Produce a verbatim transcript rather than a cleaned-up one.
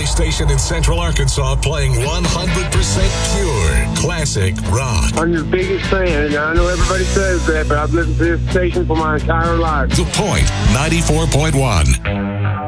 only station in Central Arkansas playing one hundred percent pure classic rock. I'm your biggest fan, and I know everybody says that, but I've listened to this station for my entire life. The Point, ninety-four point one.